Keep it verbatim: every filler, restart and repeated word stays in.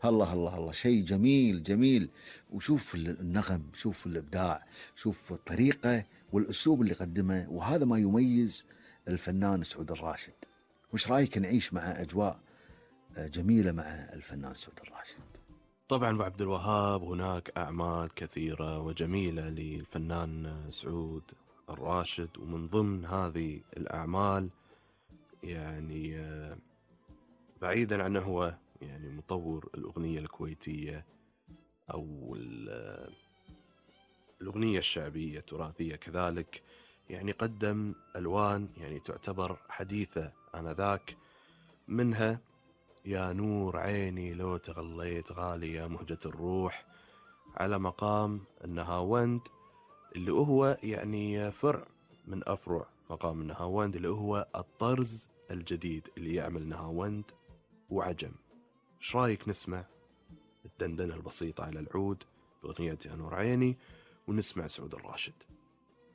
الله الله الله، شيء جميل جميل. وشوف النغم، شوف الإبداع، شوف الطريقة والأسلوب اللي قدمه، وهذا ما يميز الفنان سعود الراشد. وش رأيك نعيش مع أجواء جميلة مع الفنان سعود الراشد؟ طبعا أبو عبد الوهاب، هناك أعمال كثيرة وجميلة للفنان سعود الراشد، ومن ضمن هذه الأعمال يعني آه، بعيدا عنه هو يعني مطور الأغنية الكويتية أو ال- الأغنية الشعبية التراثية كذلك، يعني قدم ألوان يعني تعتبر حديثة آنذاك، منها يا نور عيني لو تغليت غالي يا مهجة الروح، على مقام النهاوند اللي هو يعني فرع من أفرع مقام النهاوند، اللي هو الطرز الجديد اللي يعمل نهاوند وعجم. ايش رايك نسمع الدندنة البسيطة على العود بأغنية يا نور عيني، ونسمع سعود الراشد؟